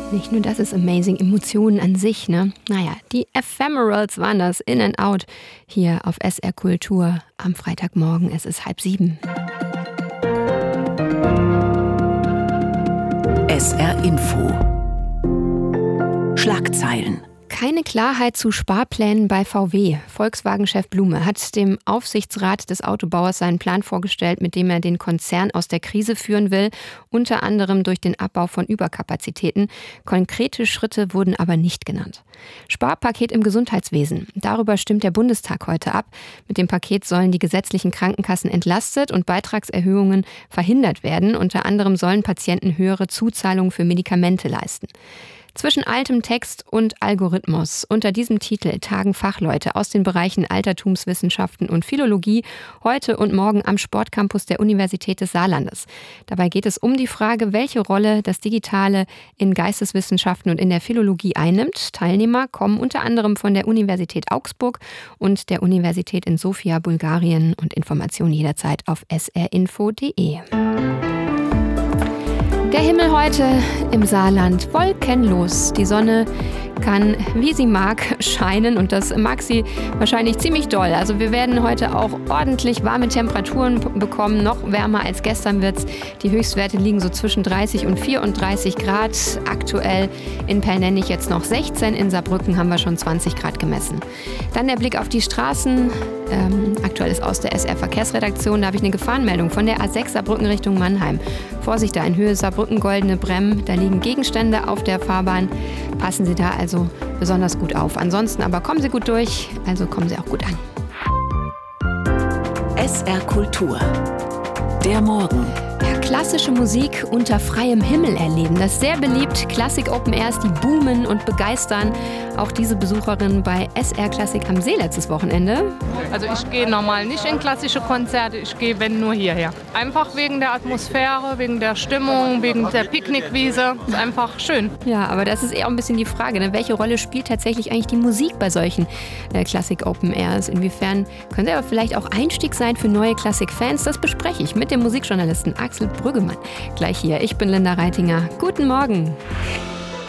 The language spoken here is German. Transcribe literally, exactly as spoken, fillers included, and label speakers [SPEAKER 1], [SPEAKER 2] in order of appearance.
[SPEAKER 1] Nicht nur das ist amazing, Emotionen an sich, ne? Naja, die Ephemerals waren das, In and Out, hier auf S R Kultur am Freitagmorgen. Es ist halb sieben.
[SPEAKER 2] S R Info. Schlagzeilen.
[SPEAKER 1] Keine Klarheit zu Sparplänen bei V W. Volkswagen-Chef Blume hat dem Aufsichtsrat des Autobauers seinen Plan vorgestellt, mit dem er den Konzern aus der Krise führen will, unter anderem durch den Abbau von Überkapazitäten. Konkrete Schritte wurden aber nicht genannt. Sparpaket im Gesundheitswesen. Darüber stimmt der Bundestag heute ab. Mit dem Paket sollen die gesetzlichen Krankenkassen entlastet und Beitragserhöhungen verhindert werden. Unter anderem sollen Patienten höhere Zuzahlungen für Medikamente leisten. Zwischen altem Text und Algorithmus. Unter diesem Titel tagen Fachleute aus den Bereichen Altertumswissenschaften und Philologie heute und morgen am Sportcampus der Universität des Saarlandes. Dabei geht es um die Frage, welche Rolle das Digitale in Geisteswissenschaften und in der Philologie einnimmt. Teilnehmer kommen unter anderem von der Universität Augsburg und der Universität in Sofia, Bulgarien. Und Informationen jederzeit auf s r info punkt d e. Der Himmel heute im Saarland wolkenlos. Die Sonne kann, wie sie mag, scheinen und das mag sie wahrscheinlich ziemlich doll. Also wir werden heute auch ordentlich warme Temperaturen bekommen. Noch wärmer als gestern wird's. Die Höchstwerte liegen so zwischen dreißig und vierunddreißig Grad. Aktuell in Pellnennich jetzt noch sechzehn. In Saarbrücken haben wir schon zwanzig Grad gemessen. Dann der Blick auf die Straßen. Ähm, aktuell ist aus der S R-Verkehrsredaktion. Da habe ich eine Gefahrenmeldung von der A sechs Saarbrücken Richtung Mannheim. Vorsicht da in Höhe Saarbrücken, Goldene Bremm. Da liegen Gegenstände auf der Fahrbahn. Passen Sie da also besonders gut auf. Ansonsten aber kommen Sie gut durch, also kommen Sie auch gut an.
[SPEAKER 2] S R Kultur. Der Morgen.
[SPEAKER 1] Ja, klassische Musik unter freiem Himmel erleben. Das ist sehr beliebt. Klassik Open Airs, die boomen und begeistern. Auch diese Besucherin bei S R Klassik am See letztes Wochenende.
[SPEAKER 3] Also ich gehe normal nicht in klassische Konzerte, ich gehe, wenn, nur hierher. Einfach wegen der Atmosphäre, wegen der Stimmung, wegen der Picknickwiese. Ist einfach schön.
[SPEAKER 1] Ja, aber das ist eher ein bisschen die Frage, ne? Welche Rolle spielt tatsächlich eigentlich die Musik bei solchen äh, Klassik Open Airs? Inwiefern könnte aber vielleicht auch Einstieg sein für neue Klassik-Fans? Das bespreche ich mit dem Musikjournalisten Axel Brüggemann gleich hier. Ich bin Linda Reitinger. Guten Morgen.